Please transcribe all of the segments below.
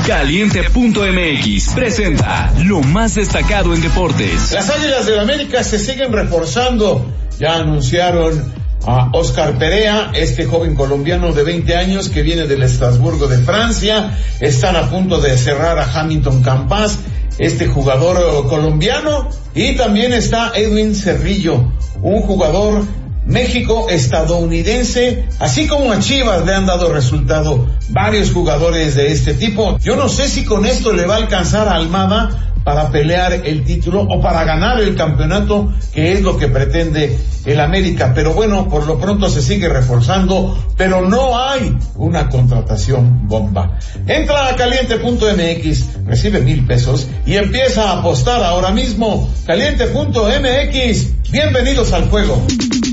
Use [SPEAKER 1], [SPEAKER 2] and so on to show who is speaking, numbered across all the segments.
[SPEAKER 1] Caliente.mx presenta lo más destacado en deportes.
[SPEAKER 2] Las Águilas del América se siguen reforzando. Ya anunciaron a Oscar Perea, este joven colombiano de 20 años que viene del Estrasburgo de Francia. Están a punto de cerrar a Hamilton Campas, este jugador colombiano. Y también está Edwin Cerrillo, un jugador México-estadounidense, así como a Chivas le han dado resultado varios jugadores de este tipo. Yo no sé si con esto le va a alcanzar a Almada para pelear el título o para ganar el campeonato, que es lo que pretende el América. Pero bueno, por lo pronto se sigue reforzando, pero no hay una contratación bomba. Entra a Caliente.mx, recibe 1,000 pesos y empieza a apostar ahora mismo. Caliente.mx, bienvenidos al juego.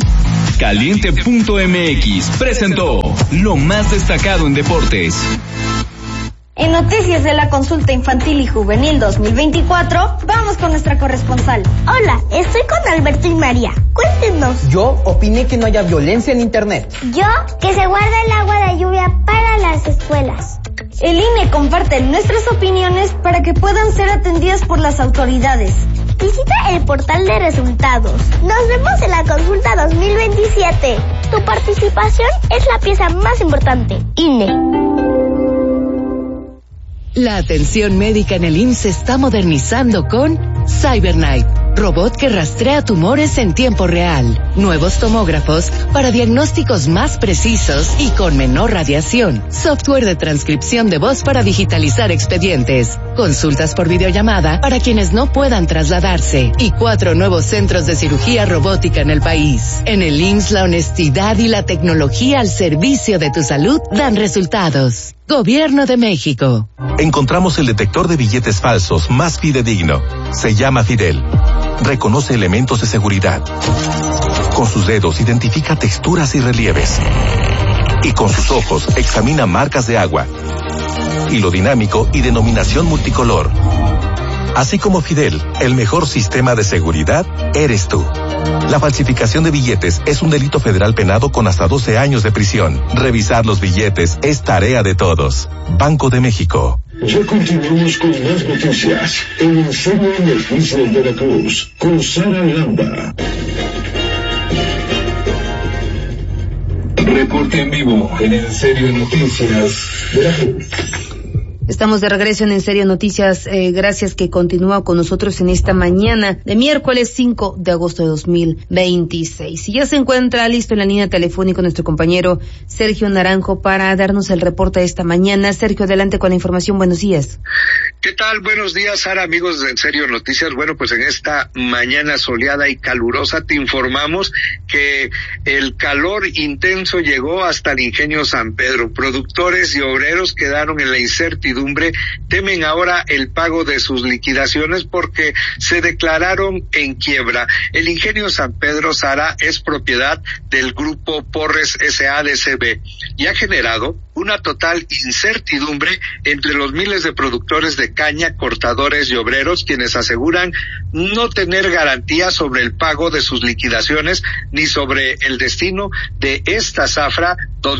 [SPEAKER 1] Caliente.mx presentó lo más destacado en deportes.
[SPEAKER 3] En noticias de la consulta infantil y juvenil 2024, vamos con nuestra corresponsal.
[SPEAKER 4] Hola, estoy con Alberto y María. Cuéntenos.
[SPEAKER 5] Yo opiné que no haya violencia en internet.
[SPEAKER 4] Yo, que se guarda el agua de lluvia para las escuelas.
[SPEAKER 3] El INE comparte nuestras opiniones para que puedan ser atendidas por las autoridades.
[SPEAKER 4] Visita el portal de resultados. Nos vemos en la consulta 2027. Tu participación es la pieza más importante. INE.
[SPEAKER 6] La atención médica en el IMSS se está modernizando con CyberKnife, robot que rastrea tumores en tiempo real. Nuevos tomógrafos para diagnósticos más precisos y con menor radiación. Software de transcripción de voz para digitalizar expedientes. Consultas por videollamada para quienes no puedan trasladarse. Y 4 nuevos centros de cirugía robótica en el país. En el IMSS, la honestidad y la tecnología al servicio de tu salud dan resultados. Gobierno de México.
[SPEAKER 7] Encontramos el detector de billetes falsos más fidedigno. Se llama Fidel. Reconoce elementos de seguridad. Con sus dedos identifica texturas y relieves. Y con sus ojos examina marcas de agua. Hilo dinámico y denominación multicolor. Así como Fidel, el mejor sistema de seguridad eres tú. La falsificación de billetes es un delito federal penado con hasta 12 años de prisión. Revisar los billetes es tarea de todos. Banco de México.
[SPEAKER 8] Ya continuamos con más noticias en Serio Noticias Veracruz con Sara Lamba. Reporte en vivo en Serio Noticias Veracruz.
[SPEAKER 9] Estamos de regreso en Serio Noticias. Gracias que continúa con nosotros en esta mañana de miércoles 5 de agosto de 2026. Y ya se encuentra listo en la línea telefónica nuestro compañero Sergio Naranjo para darnos el reporte de esta mañana. Sergio, adelante con la información. Buenos días.
[SPEAKER 10] ¿Qué tal? Buenos días, Sara, amigos de En Serio Noticias. Bueno, pues en esta mañana soleada y calurosa te informamos que el calor intenso llegó hasta el Ingenio San Pedro. Productores y obreros quedaron en la incertidumbre, temen ahora el pago de sus liquidaciones porque se declararon en quiebra. El Ingenio San Pedro, Sara, es propiedad del grupo Porres S.A.D.C.B. y ha generado una total incertidumbre entre los miles de productores de caña, cortadores y obreros, quienes aseguran no tener garantía sobre el pago de sus liquidaciones ni sobre el destino de esta zafra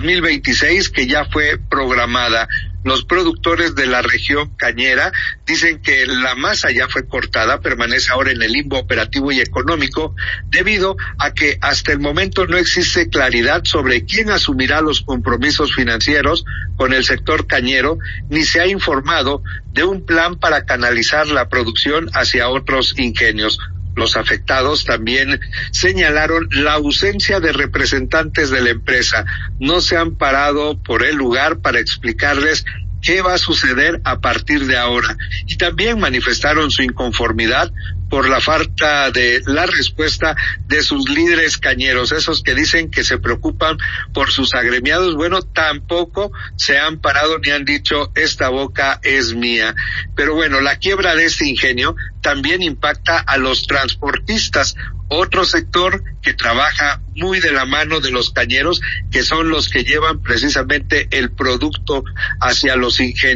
[SPEAKER 10] 2026 que ya fue programada. Los productores de la región cañera dicen que la masa ya fue cortada, permanece ahora en el limbo operativo y económico, debido a que hasta el momento no existe claridad sobre quién asumirá los compromisos financieros con el sector cañero, ni se ha informado de un plan para canalizar la producción hacia otros ingenios. Los afectados también señalaron la ausencia de representantes de la empresa. No se han parado por el lugar para explicarles qué va a suceder a partir de ahora. Y también manifestaron su inconformidad por la falta de la respuesta de sus líderes cañeros, esos que dicen que se preocupan por sus agremiados. Bueno, tampoco se han parado ni han dicho esta boca es mía. Pero bueno, la quiebra de este ingenio también impacta a los transportistas, otro sector que trabaja muy de la mano de los cañeros, que son los que llevan precisamente el producto hacia los ingenios.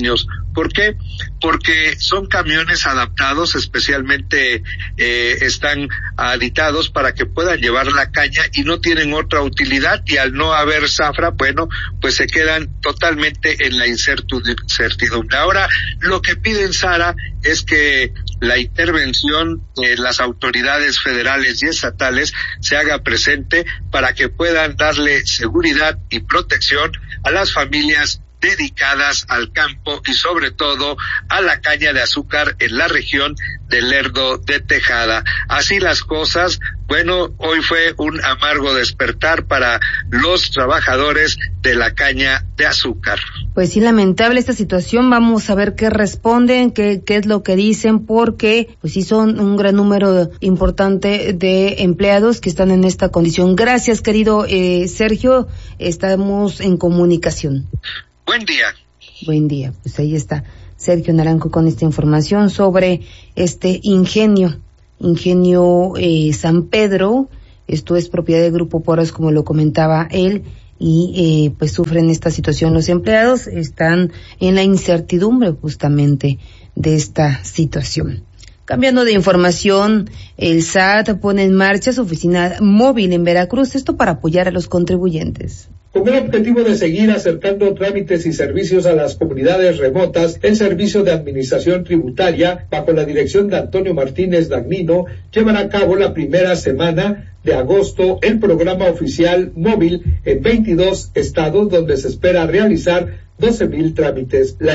[SPEAKER 10] ¿Por qué? Porque son camiones adaptados, especialmente están aditados para que puedan llevar la caña y no tienen otra utilidad, y al no haber zafra, bueno, pues se quedan totalmente en la incertidumbre. Ahora, lo que piden, Sara, es que la intervención de las autoridades federales y estatales se haga presente para que puedan darle seguridad y protección a las familias dedicadas al campo y sobre todo a la caña de azúcar en la región del Lerdo de Tejada. Así las cosas, bueno, hoy fue un amargo despertar para los trabajadores de la caña de azúcar.
[SPEAKER 9] Pues sí, lamentable esta situación. Vamos a ver qué responden, qué es lo que dicen, porque pues sí son un gran número importante de empleados que están en esta condición. Gracias, querido Sergio, estamos en comunicación.
[SPEAKER 10] Buen día.
[SPEAKER 9] Buen día. Pues ahí está Sergio Naranjo con esta información sobre este ingenio San Pedro. Esto es propiedad del Grupo Porras, como lo comentaba él, y pues sufren esta situación los empleados, están en la incertidumbre justamente de esta situación. Cambiando de información, el SAT pone en marcha su oficina móvil en Veracruz, esto para apoyar a los contribuyentes.
[SPEAKER 11] Con el objetivo de seguir acercando trámites y servicios a las comunidades remotas, el Servicio de Administración Tributaria, bajo la dirección de Antonio Martínez Dagnino, llevará a cabo la primera semana de agosto el programa oficial móvil en 22 estados, donde se espera realizar 12,000 trámites.